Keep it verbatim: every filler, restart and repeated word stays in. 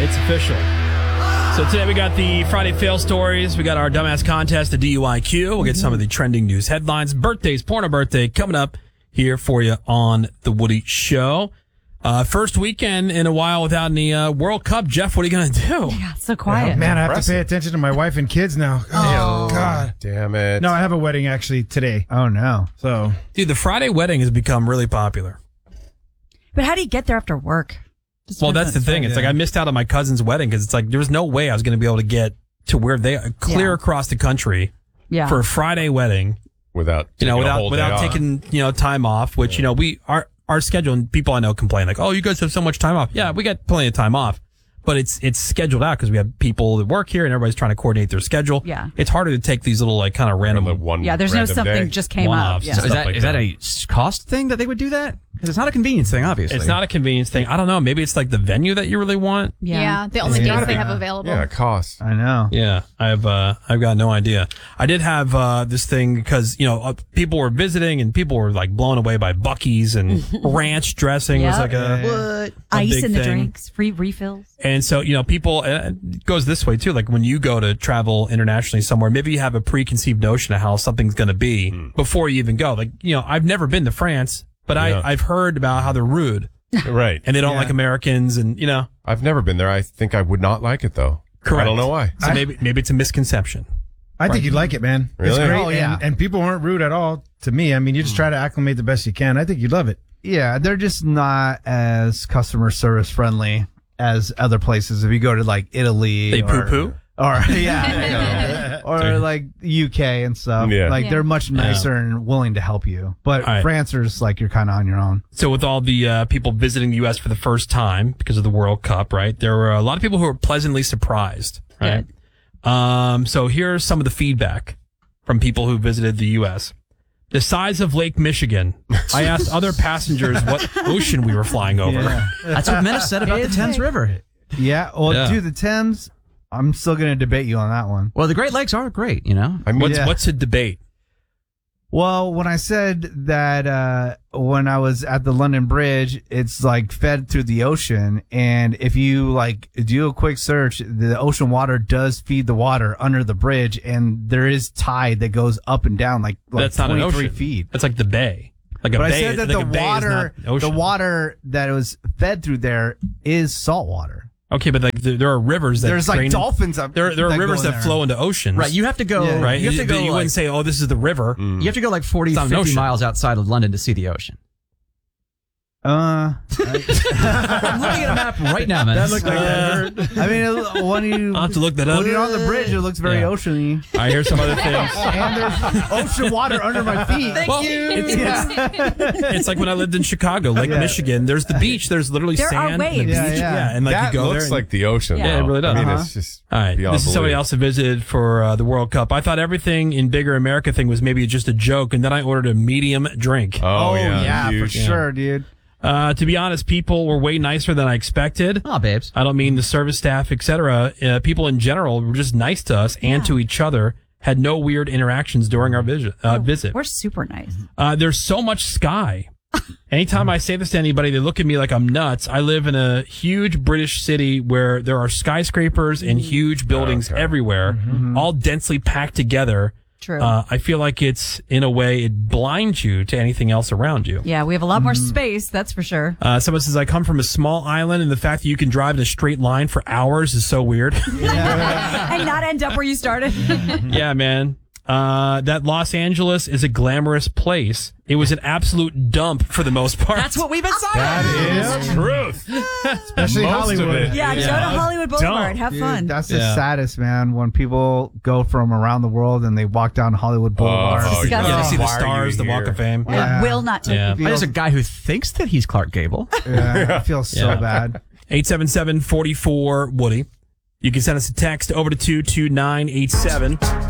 It's official. So today we got the Friday fail stories. We got our dumbass contest, the D U I Q. We'll get some of the trending news headlines. Birthdays, porno birthday coming up here for you on the Woody Show. Uh, first weekend in a while without any uh, World Cup. Jeff, what are you going to do? Yeah, it's so quiet. Oh, man, I have to pay attention to my wife and kids now. Oh, God. Damn it. No, I have a wedding actually today. Oh, no. So, Dude, the Friday wedding has become really popular. But how do you get there after work? Just Well, that's the thing. It's yeah. like I missed out on my cousin's wedding because it's like there was no way I was going to be able to get to where they clear Yeah. across the country yeah. for a Friday wedding. Without You know, taking a without whole day without off. taking you know time off, which you know we our our schedule and people I know complain like, oh, you guys have so much time off. Yeah, we got plenty of time off, but it's it's scheduled out because we have people that work here and everybody's trying to coordinate their schedule. Yeah. It's harder to take these little like kind of random. Random one Yeah, there's no random something day. just came up. One-offs. Yeah. So So is Stuff that like is that that. a s- cost thing that they would do that? Because it's not a convenience thing, obviously. It's not a convenience thing. I don't know. Maybe it's like the venue that you really want. Yeah. Yeah, the only It's days gotta they be. have available. Yeah, it costs. I know. Yeah, I've uh, I've got no idea. I did have uh, this thing because you know uh, people were visiting and people were like blown away by Buc-ee's and ranch dressing was Yeah. like a What? a Ice big in the thing. drinks, free refills. And so you know people uh, it goes this way too. Like when you go to travel internationally somewhere, maybe you have a preconceived notion of how something's going to be before you even go. Like you know, I've never been to France, but Yeah. I I've heard about how they're rude Right. and they don't Yeah. like Americans, and you know, I've never been there. I think I would not like it, though. correct. I don't know why. So maybe maybe it's a misconception. I think you'd like it, man. It's Really? great. Oh, yeah. and, and people weren't rude at all to me. I mean, you just try to acclimate the best you can. I think you'd love it. Yeah, they're just not as customer service friendly as other places. If you go to like Italy, They or, poo poo. or yeah, or like U K and stuff. Yeah. Like Yeah. they're much nicer and willing to help you. But All right. France is like you're kind of on your own. So with all the uh, people visiting the U S for the first time because of the World Cup, right? There were a lot of people who were pleasantly surprised, right? Um, so here's some of the feedback from people who visited the U S. The size of Lake Michigan. I asked other passengers what ocean we were flying over. That's what Menace said about the Thames River. Yeah, well, Yeah. dude, the Thames. I'm still going to debate you on that one. Well, the Great Lakes are great, you know. I mean, What's Yeah. what's a debate? Well, when I said that uh, when I was at the London Bridge, it's like fed through the ocean, and if you like do a quick search, the ocean water does feed the water under the bridge, and there is tide that goes up and down like, like That's not an twenty-three ocean. feet. That's like the bay. Like a But I bay. said that like the a bay is water, not ocean. the water that was fed through there is salt water. Okay, but like there, there are rivers that There's like drain- dolphins up. There, there are that go rivers in that there. flow into oceans. Right, you have to go. Yeah. right? You have to go. you like, wouldn't say, "Oh, this is the river." you have to go like forty, It's not an fifty ocean. miles outside of London to see the ocean. Uh, I'm looking at a map right now, man. That looked like that hurt. I mean, it- when you I'll have to look that up. when you're on the bridge, it looks very Yeah. oceany, I hear some other things. and there's ocean water under my feet. Well, It's, it's, it's like when I lived in Chicago, Lake Yeah. Michigan. There's the beach. There's literally There are sand. and waves. the beach. Yeah, yeah. and like that you go looks there. like the ocean. Yeah, though. it really does. I mean, Uh-huh. it's just All right, beyond this is somebody belief. else who visited for uh, the World Cup. I thought everything in Bigger America thing was maybe just a joke, and then I ordered a medium drink. Oh, Oh yeah, yeah, for huge. sure, dude. Uh, to be honest, people were way nicer than I expected. Oh, babes. I don't mean the service staff, et cetera. Uh, people in general were just nice to us and to each other. Had no weird interactions during our visit. Uh, visit. We're super nice. Uh, there's so much sky. Anytime I say this to anybody, they look at me like I'm nuts. I live in a huge British city where there are skyscrapers and huge buildings Okay. everywhere, all densely packed together. True. Uh, I feel like it's, in a way, it blinds you to anything else around you. yeah, we have a lot more space, that's for sure. Uh, someone says, I come from a small island, and the fact that you can drive in a straight line for hours is so weird. And not end up where you started. Yeah, man. Uh, that Los Angeles is a glamorous place. It was an absolute dump for the most part. That's what we've been saying. That is truth. Especially Most Hollywood. of it. Yeah, go to Hollywood Boulevard. Have Dude, fun. that's the Yeah. saddest, man. When people go from around the world and they walk down Hollywood Boulevard. Oh, Disgusting. Yeah, to see the why are stars, you the Walk here? of Fame. I Yeah. will not take Yeah. the There's a guy who thinks that he's Clark Gable. Yeah, I feel so Yeah. bad. eight seven seven, four four, Woody. You can send us a text over to two two nine eight seven.